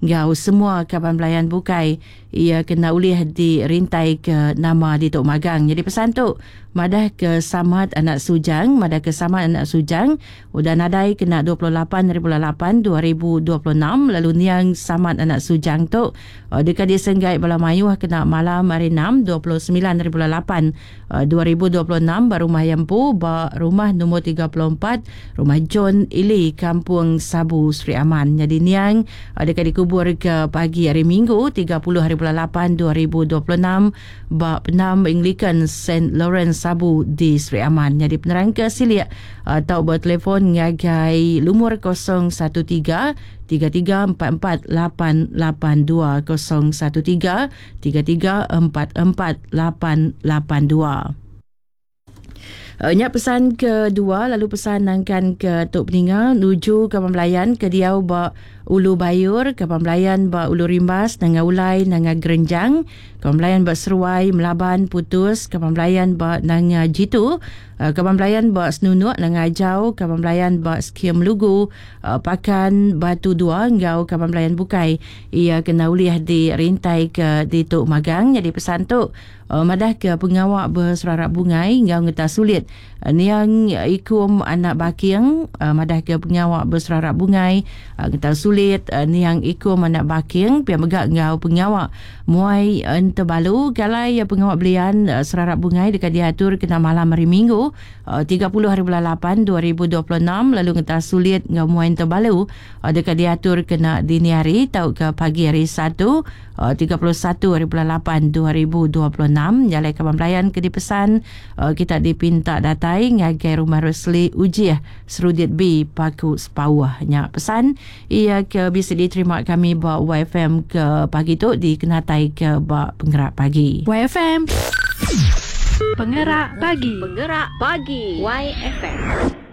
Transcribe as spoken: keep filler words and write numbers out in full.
ngau semua kaban belayan bukai ia kena ulih di rintai ke nama di Tok Magang. Jadi pesan tu madah ke Samad anak Sujang, madah ke Samad anak Sujang udah nadai kena dua puluh lapan bulan lapan dua ribu dua puluh enam. Lalu niang Samad anak Sujang tu uh, dekat di Senggai Bala Mayuh kena malam hari enam dua puluh sembilan bulan lapan uh, dua ribu dua puluh enam. Baru rumah Yampu ba rumah nombor tiga puluh empat rumah John Ili Kampung Sabu Sri Aman. Jadi niang uh, dekat dikubur ke pagi hari Minggu tiga puluh hari bulan lapan dua ribu dua puluh enam ba penam Anglican Saint Lawrence Sabu di Sri Aman. Jadi penerang ke silia uh, tau bertelefon ngagai lumur kosong satu tiga tiga tiga empat empat lapan lapan dua kosong satu tiga tiga tiga empat empat lapan lapan dua. Uh, nyak pesan kedua, lalu pesan nangkan ke Tok Peninga nuju Kampung Melayan ke Diau ba Ulu Bayur, Kampung Melayan ba Ulu Rimbas, Nanga Ulai, Nanga Gerenjang, Kampung Melayan ba Seruai, Melaban, Putus, Kampung Melayan ba Nanga Jitu, uh, Kampung Melayan ba Senunuk, Nanga Jau, Kampung Melayan ba Sekiam Lugu, uh, Pakan Batu Dua, Ngau Kampung Melayan Bukai. Ia kena ulih di rintai ke di Tok Magang. Jadi pesan tu Uh, madah ke pengawak berserarak bungai ngau ngeta sulit uh, niang ikum anak baking uh, madah ke pengawak berserarak bungai uh, ngeta sulit uh, niang ikum anak baking pia megak ngau pengawak muai ente balu kalai ya pengawak belian uh, serarak bungai dekat diatur kena malam hari Minggu uh, tiga puluh hari bulan lapan dua ribu dua puluh enam. Lalu ngeta sulit ngau muai ente balu uh, dekat diatur kena dini hari tau ke pagi hari satu uh, tiga puluh satu hari bulan lapan dua ribu dua puluh enam. Jalai Kampung Melayan ke dipesan uh, kita dipinta datai ngagai rumah Rosli Ujiah Serudit B Paku Sepawah. Nya pesan ia ke bisa diterima kami ba Y F M ke pagi tu dikenatai ke ba penggerak pagi. Y F M Penggerak pagi. Penggerak pagi Y F M.